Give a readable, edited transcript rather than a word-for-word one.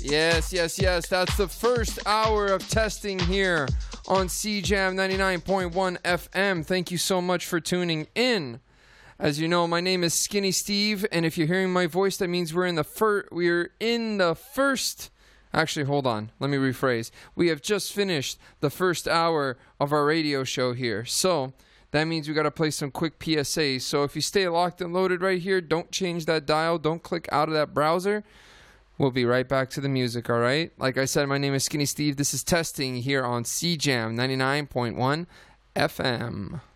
Yes, yes, yes. That's the first hour of testing here on CJAM 99.1 FM. Thank you so much for tuning in. As you know, my name is Skinny Steve, and if you're hearing my voice, that means we're in the first. Actually, hold on. Let me rephrase. We have just finished the first hour of our radio show here. So that means we got to play some quick PSAs. So if you stay locked and loaded right here, don't change that dial. Don't click out of that browser. We'll be right back to the music, all right? Like I said, my name is Skinny Steve. This is testing here on CJAM 99.1 FM.